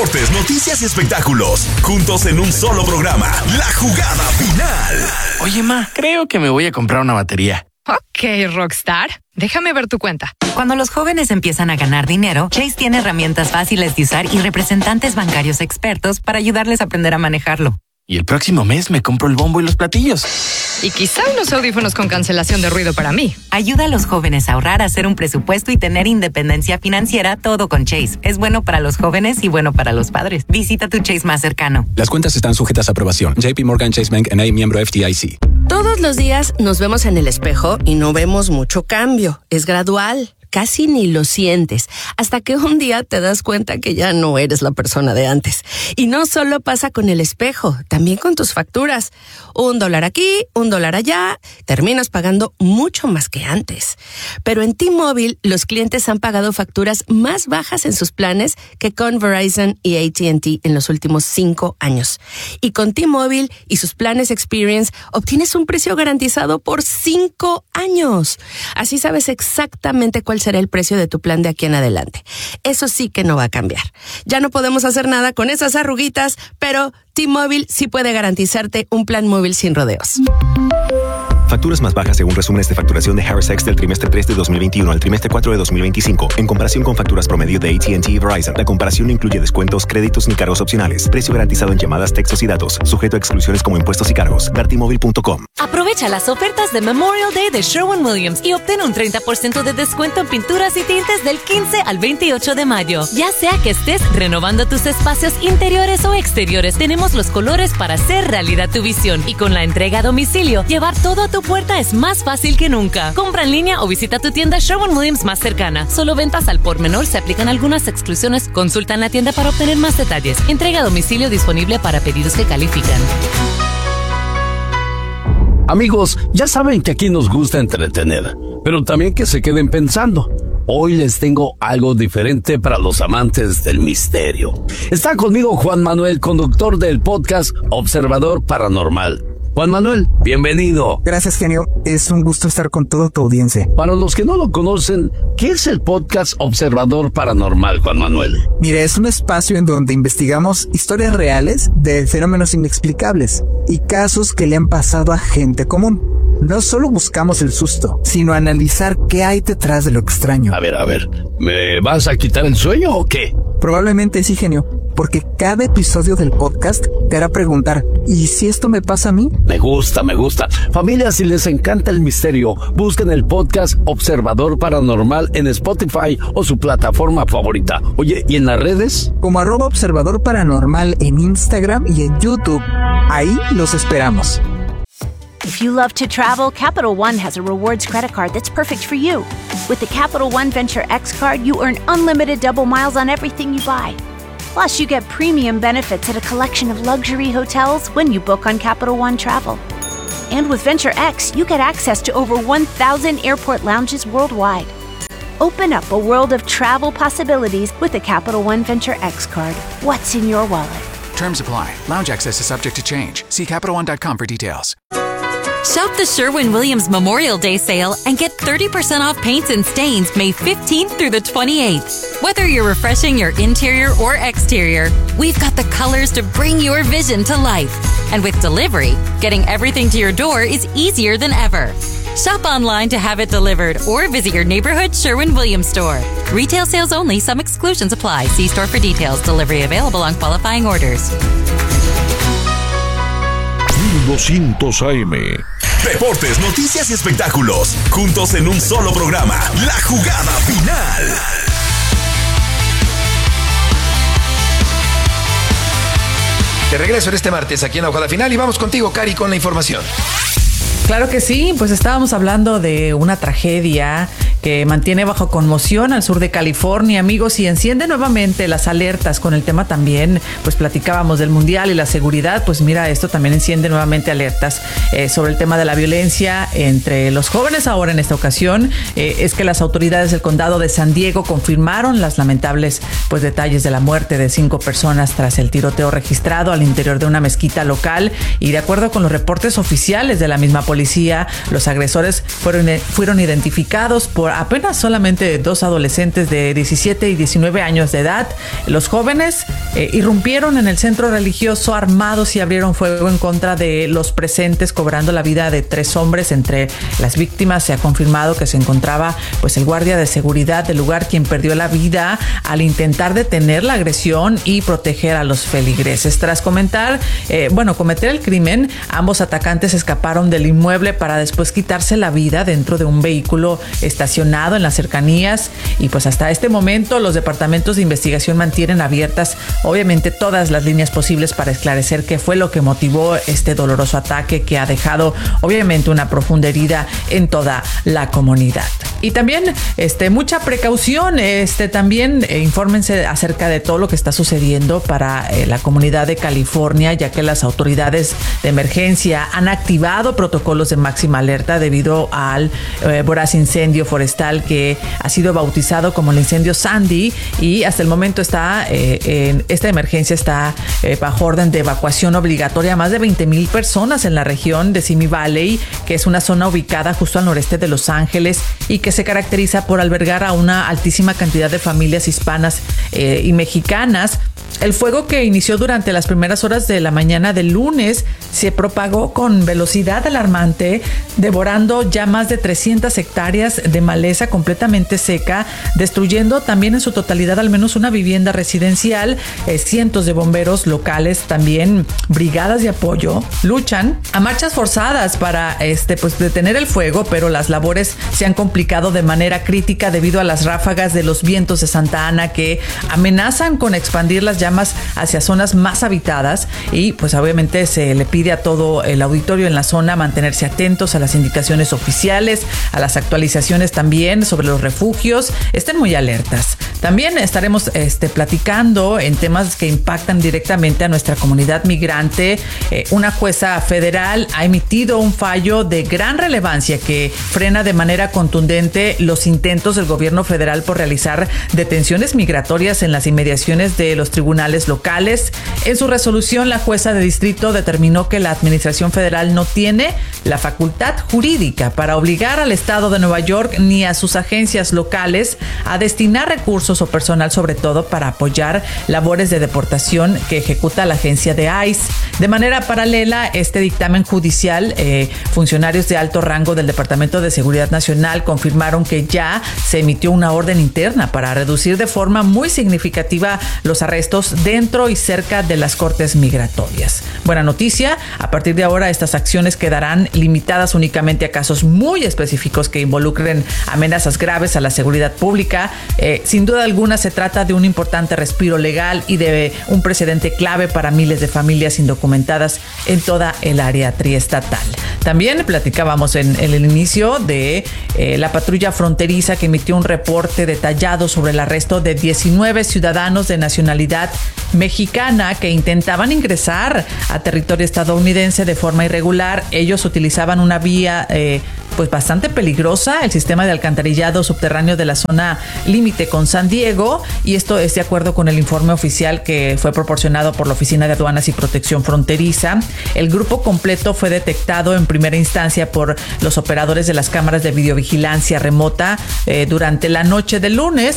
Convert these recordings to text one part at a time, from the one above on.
Deportes, noticias y espectáculos, juntos en un solo programa. La Jugada Final. Oye, ma, creo que me voy a comprar una batería. Ok, Rockstar. Déjame ver tu cuenta. Cuando los jóvenes empiezan a ganar dinero, Chase tiene herramientas fáciles de usar y representantes bancarios expertos para ayudarles a aprender a manejarlo. Y el próximo mes me compro el bombo y los platillos. Y quizá unos audífonos con cancelación de ruido para mí. Ayuda a los jóvenes a ahorrar, a hacer un presupuesto y tener independencia financiera, todo con Chase. Es bueno para los jóvenes y bueno para los padres. Visita tu Chase más cercano. Las cuentas están sujetas a aprobación. JP Morgan Chase Bank N.A., miembro FDIC. Todos los días nos vemos en el espejo y no vemos mucho cambio. Es gradual. Casi ni lo sientes, hasta que un día te das cuenta que ya no eres la persona de antes. Y no solo pasa con el espejo, también con tus facturas. $1 aquí, $1 allá, terminas pagando mucho más que antes. Pero en T-Mobile, los clientes han pagado facturas más bajas en sus planes que con Verizon y AT&T en los últimos 5 años. Y con T-Mobile y sus planes Experience, obtienes un precio garantizado por 5 años. Así sabes exactamente cuál será el precio de tu plan de aquí en adelante. Eso sí que no va a cambiar. Ya no podemos hacer nada con esas arruguitas, pero T-Mobile sí puede garantizarte un plan móvil sin rodeos. Facturas más bajas según resúmenes de facturación de Harris X del trimestre 3 de 2021 al trimestre 4 de 2025, en comparación con facturas promedio de AT&T y Verizon. La comparación no incluye descuentos, créditos ni cargos opcionales. Precio garantizado en llamadas, textos y datos, sujeto a exclusiones como impuestos y cargos. Vertimóvil.com. Aprovecha las ofertas de Memorial Day de Sherwin-Williams y obtén un 30% de descuento en pinturas y tintes del 15 al 28 de mayo. Ya sea que estés renovando tus espacios interiores o exteriores, tenemos los colores para hacer realidad tu visión. Y con la entrega a domicilio, llevar todo a tu puerta es más fácil que nunca. Compra en línea o visita tu tienda Sherwin-Williams más cercana. Solo ventas al por menor, se aplican algunas exclusiones. Consulta en la tienda para obtener más detalles. Entrega a domicilio disponible para pedidos que califican. Amigos, ya saben que aquí nos gusta entretener, pero también que se queden pensando. Hoy les tengo algo diferente para los amantes del misterio. Está conmigo Juan Manuel, conductor del podcast Observador Paranormal. Juan Manuel, bienvenido. Gracias, genio. Es un gusto estar con toda tu audiencia. Para los que no lo conocen, ¿qué es el podcast Observador Paranormal, Juan Manuel? Mire, es un espacio en donde investigamos historias reales de fenómenos inexplicables y casos que le han pasado a gente común. No solo buscamos el susto, sino analizar qué hay detrás de lo extraño. A ver, ¿me vas a quitar el sueño o qué? Probablemente sí, genio, porque cada episodio del podcast te hará preguntar, ¿y si esto me pasa a mí? Me gusta. Familia, si les encanta el misterio, busquen el podcast Observador Paranormal en Spotify o su plataforma favorita. Oye, ¿y en las redes? Como @Observador Paranormal en Instagram y en YouTube. Ahí los esperamos. If you love to travel, Capital One has a rewards credit card that's perfect for you. With the Capital One Venture X card, you earn unlimited double miles on everything you buy. Plus, you get premium benefits at a collection of luxury hotels when you book on Capital One Travel. And with Venture X, you get access to over 1,000 airport lounges worldwide. Open up a world of travel possibilities with the Capital One Venture X card. What's in your wallet? Terms apply. Lounge access is subject to change. See CapitalOne.com for details. Shop the Sherwin-Williams Memorial Day sale and get 30% off paints and stains May 15th through the 28th. Whether you're refreshing your interior or exterior, we've got the colors to bring your vision to life. And with delivery, getting everything to your door is easier than ever. Shop online to have it delivered or visit your neighborhood Sherwin-Williams store. Retail sales only. Some exclusions apply. See store for details. Delivery available on qualifying orders. 1200 AM. Deportes, noticias y espectáculos, juntos en un solo programa. La Jugada Final. De regreso en este martes aquí en La Jugada Final y vamos contigo, Cari, con la información. Claro que sí, pues estábamos hablando de una tragedia que mantiene bajo conmoción al sur de California, amigos, y enciende nuevamente las alertas con el tema también, pues platicábamos del Mundial y la seguridad, pues mira, esto también enciende nuevamente alertas sobre el tema de la violencia entre los jóvenes. Ahora en esta ocasión es que las autoridades del condado de San Diego confirmaron las lamentables pues detalles de la muerte de 5 personas tras el tiroteo registrado al interior de una mezquita local, y de acuerdo con los reportes oficiales de la misma policía, los agresores fueron identificados por apenas solamente 2 adolescentes de 17 y 19 años de edad. Los jóvenes irrumpieron en el centro religioso armados y abrieron fuego en contra de los presentes, cobrando la vida de 3 hombres. Entre las víctimas se ha confirmado que se encontraba pues el guardia de seguridad del lugar, quien perdió la vida al intentar detener la agresión y proteger a los feligreses. Tras cometer el crimen, ambos atacantes escaparon del inmueble para después quitarse la vida dentro de un vehículo estacionado en las cercanías. Y pues hasta este momento los departamentos de investigación mantienen abiertas obviamente todas las líneas posibles para esclarecer qué fue lo que motivó este doloroso ataque, que ha dejado obviamente una profunda herida en toda la comunidad. Y también mucha precaución, también infórmense acerca de todo lo que está sucediendo para la comunidad de California, ya que las autoridades de emergencia han activado protocolos de máxima alerta debido al voraz incendio forestal que ha sido bautizado como el incendio Sandy, y hasta el momento esta emergencia está bajo orden de evacuación obligatoria a más de 20,000 personas en la región de Simi Valley, que es una zona ubicada justo al noreste de Los Ángeles y que se caracteriza por albergar a una altísima cantidad de familias hispanas y mexicanas. El fuego, que inició durante las primeras horas de la mañana del lunes, se propagó con velocidad alarmante, devorando ya más de 300 hectáreas de maleza completamente seca, destruyendo también en su totalidad al menos una vivienda residencial. Cientos de bomberos locales, también brigadas de apoyo, luchan a marchas forzadas para detener el fuego, pero las labores se han complicado de manera crítica debido a las ráfagas de los vientos de Santa Ana, que amenazan con expandir las llamas hacia zonas más habitadas. Y pues obviamente se le pide a todo el auditorio en la zona mantenerse atentos a las indicaciones oficiales, a las actualizaciones también sobre los refugios. Estén muy alertas. También estaremos platicando en temas que impactan directamente a nuestra comunidad migrante. Una jueza federal ha emitido un fallo de gran relevancia que frena de manera contundente los intentos del gobierno federal por realizar detenciones migratorias en las inmediaciones de los tribunales locales. En su resolución, la jueza de distrito determinó que la administración federal no tiene la facultad jurídica para obligar al estado de Nueva York ni a sus agencias locales a destinar recursos o personal, sobre todo para apoyar labores de deportación que ejecuta la agencia de ICE. De manera paralela, este dictamen judicial, funcionarios de alto rango del Departamento de Seguridad Nacional confirmaron que ya se emitió una orden interna para reducir de forma muy significativa los arrestos dentro y cerca de las cortes migratorias. Buena noticia, a partir de ahora estas acciones quedarán limitadas únicamente a casos muy específicos que involucren amenazas graves a la seguridad pública. Sin duda alguna se trata de un importante respiro legal y de un precedente clave para miles de familias indocumentadas en toda el área triestatal. También platicábamos en el inicio de la patrulla fronteriza, que emitió un reporte detallado sobre el arresto de 19 ciudadanos de nacionalidad mexicana que intentaban ingresar a territorio estadounidense de forma irregular. Ellos utilizaban una vía pues bastante peligrosa, el sistema de alcantarillado subterráneo de la zona límite con San Diego, y esto es de acuerdo con el informe oficial que fue proporcionado por la Oficina de Aduanas y Protección Fronteriza. El grupo completo fue detectado en primera instancia por los operadores de las cámaras de videovigilancia remota durante la noche del lunes,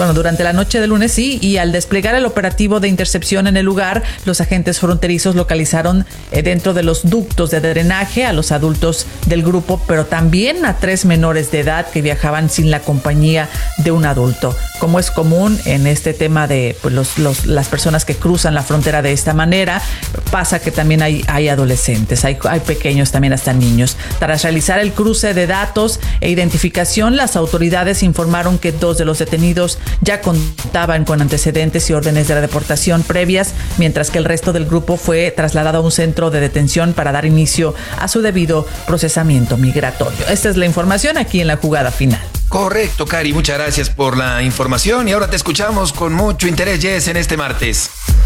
y al desplegar el operativo de intercepción en el lugar, los agentes fronterizos localizaron dentro de los ductos de drenaje a los adultos del grupo, pero también a 3 menores de edad que viajaban sin la compañía de un adulto. Como es común en este tema de pues, las personas que cruzan la frontera de esta manera, pasa que también hay adolescentes, hay pequeños, también hasta niños. Tras realizar el cruce de datos e identificación, las autoridades informaron que 2 de los detenidos ya contaban con antecedentes y órdenes de deportación previas, mientras que el resto del grupo fue trasladado a un centro de detención para dar inicio a su debido procesamiento migratorio. Esta es la información aquí en La Jugada Final. Correcto, Cari, muchas gracias por la información y ahora te escuchamos con mucho interés, Jess, en este martes.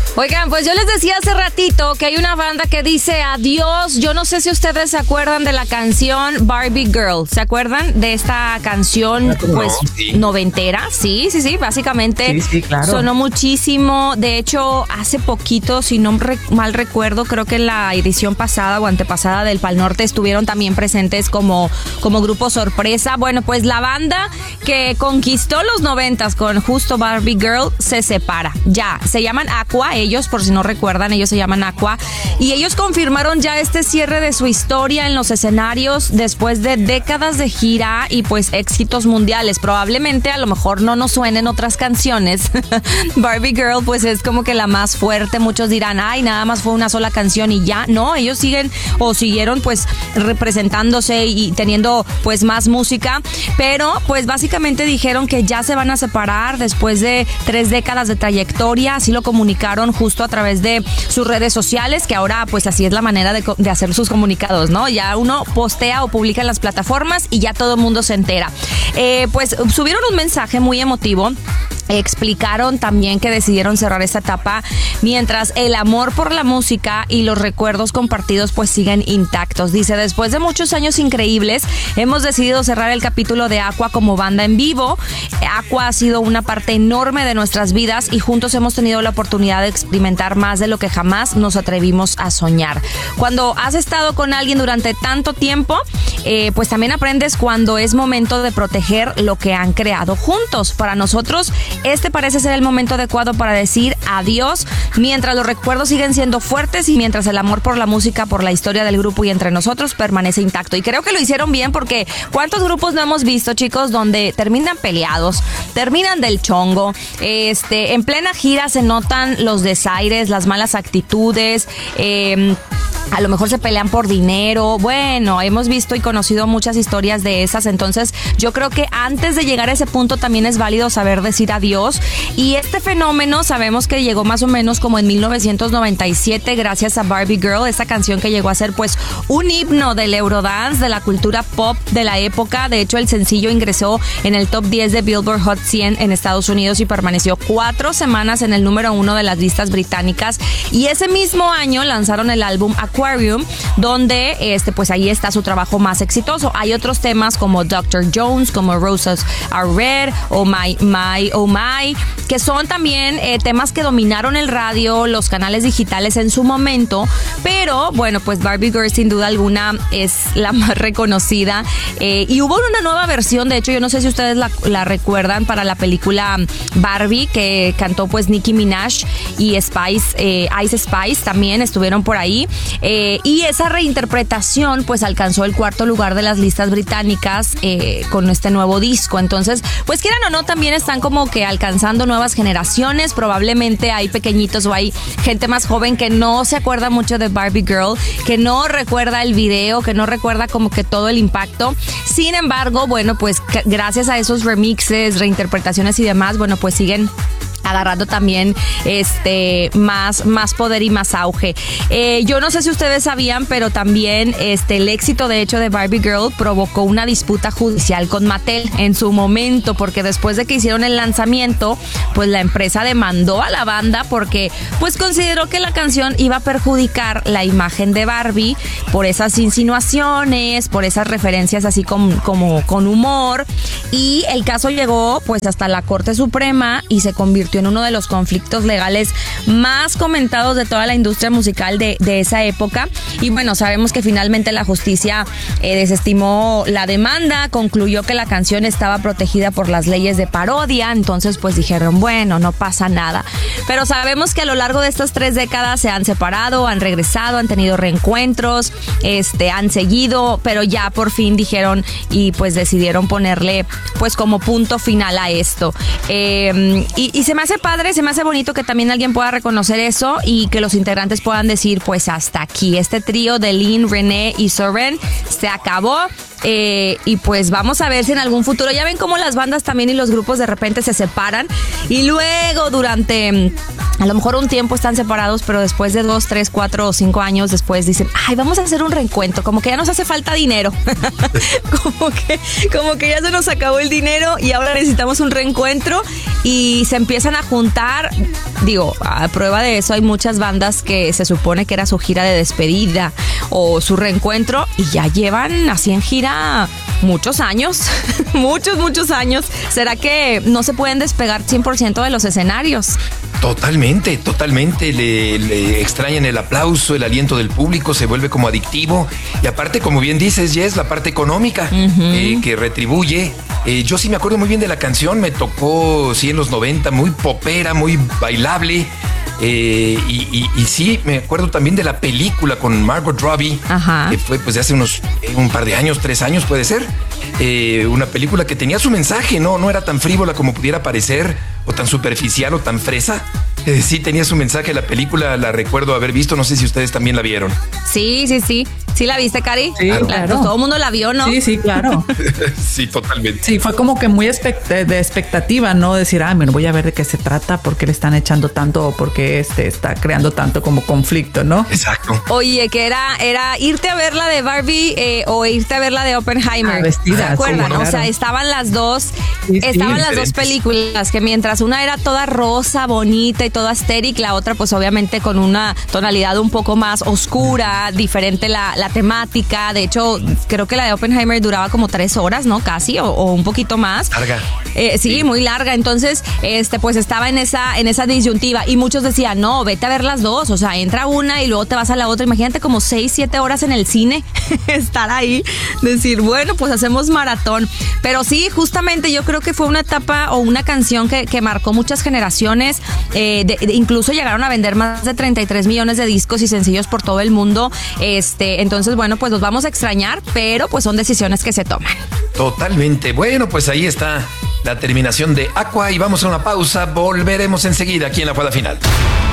Oigan, pues yo les decía hace ratito que hay una banda que dice adiós. Yo no sé si ustedes se acuerdan de la canción Barbie Girl. ¿Se acuerdan de esta canción pues noventera? Sí, básicamente sí, claro. Sonó muchísimo. De hecho, hace poquito, si no mal recuerdo, creo que en la edición pasada o antepasada del Pal Norte estuvieron también presentes como grupo sorpresa. Bueno, pues la banda que conquistó los 90s con justo Barbie Girl se separa. Ya, se llaman Aqua. Ellos, por si no recuerdan, ellos se llaman Aqua y ellos confirmaron ya este cierre de su historia en los escenarios después de décadas de gira y pues éxitos mundiales. Probablemente a lo mejor no nos suenen otras canciones. Barbie Girl pues es como que la más fuerte. Muchos dirán, ay, nada más fue una sola canción y ya. No, ellos siguieron pues representándose y teniendo pues más música, pero pues básicamente dijeron que ya se van a separar después de 3 décadas de trayectoria. Así lo comunicaron justo a través de sus redes sociales, que ahora pues así es la manera de hacer sus comunicados, ¿no? Ya uno postea o publica en las plataformas y ya todo el mundo se entera. Pues subieron un mensaje muy emotivo. Explicaron también que decidieron cerrar esta etapa mientras el amor por la música y los recuerdos compartidos pues siguen intactos. Dice, después de muchos años increíbles, hemos decidido cerrar el capítulo de Aqua como banda en vivo. Aqua ha sido una parte enorme de nuestras vidas y juntos hemos tenido la oportunidad de experimentar más de lo que jamás nos atrevimos a soñar. Cuando has estado con alguien durante tanto tiempo, pues también aprendes cuando es momento de proteger lo que han creado juntos. Para nosotros, este parece ser el momento adecuado para decir adiós, mientras los recuerdos siguen siendo fuertes y mientras el amor por la música, por la historia del grupo y entre nosotros permanece intacto. Y creo que lo hicieron bien porque ¿cuántos grupos no hemos visto, chicos, donde terminan peleados, terminan del chongo? En plena gira se notan los desaires, las malas actitudes, a lo mejor se pelean por dinero. Bueno, hemos visto y conocido muchas historias de esas. Entonces yo creo que antes de llegar a ese punto también es válido saber decir adiós. Y este fenómeno sabemos que llegó más o menos como en 1997 gracias a Barbie Girl, esta canción que llegó a ser pues un himno del Eurodance, de la cultura pop de la época. De hecho, el sencillo ingresó en el top 10 de Billboard Hot 100 en Estados Unidos y permaneció 4 semanas en el número 1 de las listas británicas. Y ese mismo año lanzaron el álbum Aquarium, donde pues ahí está su trabajo más exitoso. Hay otros temas como Dr. Jones, como Roses Are Red o My, que son también temas que dominaron el radio, los canales digitales en su momento, pero bueno, pues Barbie Girl sin duda alguna es la más reconocida. Y hubo una nueva versión, de hecho yo no sé si ustedes la recuerdan, para la película Barbie, que cantó pues Nicki Minaj y Ice Spice también estuvieron por ahí, y esa reinterpretación pues alcanzó el 4º lugar de las listas británicas con este nuevo disco. Entonces pues quieran o no, también están como que alcanzando nuevas generaciones. Probablemente hay pequeñitos o hay gente más joven que no se acuerda mucho de Barbie Girl, que no recuerda el video, que no recuerda como que todo el impacto. Sin embargo, bueno, pues gracias a esos remixes, reinterpretaciones y demás, bueno, pues siguen agarrando también más poder y más auge. Yo no sé si ustedes sabían, pero también el éxito de hecho de Barbie Girl provocó una disputa judicial con Mattel en su momento, porque después de que hicieron el lanzamiento, pues la empresa demandó a la banda porque pues consideró que la canción iba a perjudicar la imagen de Barbie por esas insinuaciones, por esas referencias así como con humor, y el caso llegó pues hasta la Corte Suprema y se convirtió en uno de los conflictos legales más comentados de toda la industria musical de esa época. Y bueno, sabemos que finalmente la justicia desestimó la demanda, concluyó que la canción estaba protegida por las leyes de parodia. Entonces pues dijeron, bueno, no pasa nada. Pero sabemos que a lo largo de estas 3 décadas se han separado, han regresado, han tenido reencuentros, han seguido, pero ya por fin dijeron y pues decidieron ponerle pues como punto final a esto. Y se me hace padre, se me hace bonito que también alguien pueda reconocer eso y que los integrantes puedan decir pues hasta aquí. Este trío de Lynn, René y Soren se acabó. Y pues vamos a ver si en algún futuro, ya ven cómo las bandas también y los grupos de repente se separan y luego durante A lo mejor un tiempo están separados, pero después de 2, 3, 4 o 5 años después dicen, ay, vamos a hacer un reencuentro, como que ya nos hace falta dinero. como que ya se nos acabó el dinero y ahora necesitamos un reencuentro y se empiezan a juntar. Digo, a prueba de eso hay muchas bandas que se supone que era su gira de despedida o su reencuentro y ya llevan así en gira muchos años, muchos años. ¿Será que no se pueden despegar 100% de los escenarios? Totalmente. Le extrañan el aplauso, el aliento del público, se vuelve como adictivo. Y aparte, como bien dices, Jess, la parte económica que retribuye. Yo sí me acuerdo muy bien de la canción, me tocó, sí, en los 90, muy popera, muy bailable. Y sí, me acuerdo también de la película con Margot Robbie, que fue pues de hace un par de años, 3 años puede ser. Una película que tenía su mensaje, no era tan frívola como pudiera parecer, o tan superficial o tan fresa. Sí tenía su mensaje la película, la recuerdo haber visto, no sé si ustedes también la vieron. Sí. ¿Sí la viste, Cari? Sí, claro. Pues todo el mundo la vio, ¿no? Sí, claro. Sí, totalmente. Sí, fue como que muy de expectativa, ¿no? Decir, bueno, voy a ver de qué se trata, por qué le están echando tanto o por qué está creando tanto como conflicto, ¿no? Exacto. Oye, que era irte a ver la de Barbie o irte a ver la de Oppenheimer. Vestidas. ¿Se acuerdan? Claro. O sea, estaban las dos, las dos películas, que mientras una era toda rosa, bonita y toda estéril, la otra pues obviamente con una tonalidad un poco más oscura, diferente la temática. De hecho, creo que la de Oppenheimer duraba como 3 horas, ¿no? Casi, o un poquito más. Larga. Sí, muy larga. Entonces, pues estaba en esa disyuntiva y muchos decían, no, vete a ver las dos, o sea, entra una y luego te vas a la otra. Imagínate como 6, 7 horas en el cine, estar ahí, decir, bueno, pues hacemos maratón. Pero sí, justamente yo creo que fue una etapa o una canción que marcó muchas generaciones. Incluso llegaron a vender más de 33 millones de discos y sencillos por todo el mundo. Entonces, bueno, pues los vamos a extrañar, pero pues son decisiones que se toman. Totalmente. Bueno, pues ahí está la terminación de Aqua y vamos a una pausa. Volveremos enseguida aquí en La Jugada Final.